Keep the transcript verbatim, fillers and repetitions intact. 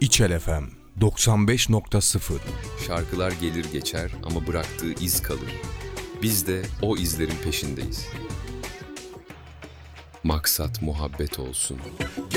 İçel F M doksan beş nokta sıfır. Şarkılar gelir geçer ama bıraktığı iz kalır. Biz de o izlerin peşindeyiz. Maksat muhabbet olsun.